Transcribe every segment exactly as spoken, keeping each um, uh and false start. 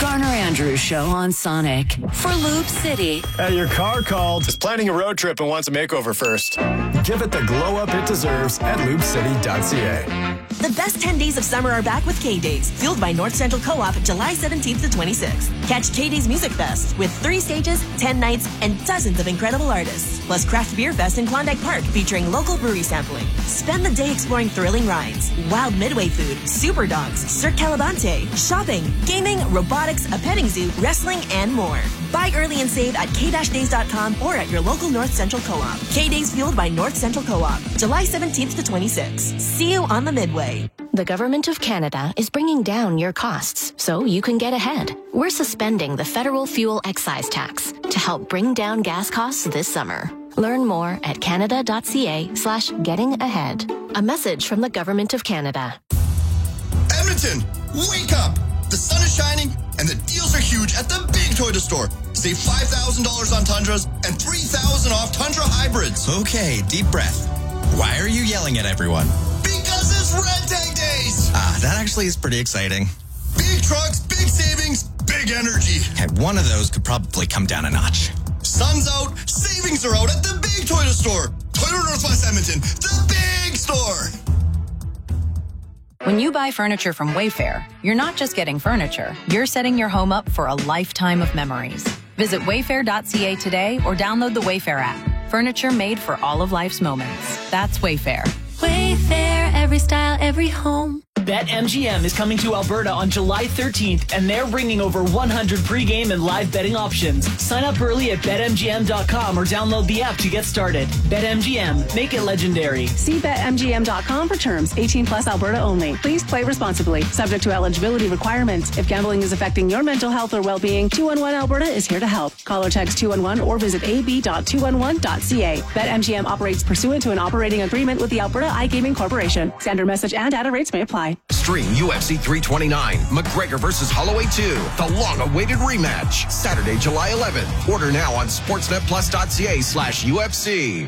Garner Andrews Show on Sonic for Loop City. Hey, your car called. Is planning a road trip and wants a makeover first. Give it the glow up it deserves at loop city dot c a. The best ten days of summer are back with K-Days, fueled by North Central Co-op July seventeenth to twenty-sixth. Catch K-Days Music Fest with three stages, ten nights, and dozens of incredible artists. Plus Craft Beer Fest in Klondike Park featuring local brewery sampling. Spend the day exploring thrilling rides, wild Midway food, super dogs, Cirque Calabante, shopping, gaming, robotics, a petting zoo, wrestling, and more. Buy early and save at k days dot com or at your local North Central Co-op. K-Days fueled by North Central Co-op, July seventeenth to twenty-sixth. See you on the Midway. The Government of Canada is bringing down your costs so you can get ahead. We're suspending the federal fuel excise tax to help bring down gas costs this summer. Learn more at canada dot c a slash getting ahead. A message from the Government of Canada. Edmonton, wake up! The sun is shining and the deals are huge at the big Toyota store. Save five thousand dollars on Tundras and three thousand dollars off Tundra hybrids. Okay, deep breath. Why are you yelling at everyone? Because it's Red Tag Days! Ah, that actually is pretty exciting. Big trucks, big savings, big energy. And one of those could probably come down a notch. Sun's out, savings are out at the big Toyota store. Toyota Northwest Edmonton, the big store. When you buy furniture from Wayfair, you're not just getting furniture. You're setting your home up for a lifetime of memories. Visit wayfair dot c a today or download the Wayfair app. Furniture made for all of life's moments. That's Wayfair. Wayfair, every style, every home. BetMGM is coming to Alberta on July thirteenth, and they're bringing over one hundred pregame and live betting options. Sign up early at bet M G M dot com or download the app to get started. BetMGM, make it legendary. See bet M G M dot com for terms. eighteen plus Alberta only. Please play responsibly. Subject to eligibility requirements. If gambling is affecting your mental health or well-being, two one one Alberta is here to help. Call or text two one one or visit a b dot two one one dot c a. BetMGM operates pursuant to an operating agreement with the Alberta iGaming Corporation. Standard message and data rates may apply. Stream U F C three twenty-nine, McGregor versus Holloway two, the long-awaited rematch. Saturday, July eleventh. Order now on sportsnet plus dot c a slash U F C.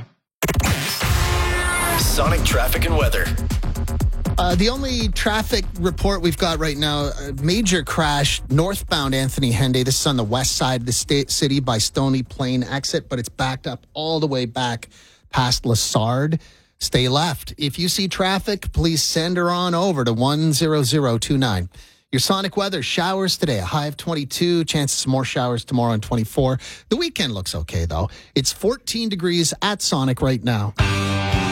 Sonic traffic and weather. Uh, the only traffic report we've got right now, a major crash northbound Anthony Henday. This is on the west side of the state city by Stony Plain exit, but it's backed up all the way back past Lassard. Stay left. If you see traffic, please send her on over to one zero zero two nine. Your Sonic weather, showers today, a high of twenty-two, chances of more showers tomorrow on twenty-four. The weekend looks okay, though. It's fourteen degrees at Sonic right now.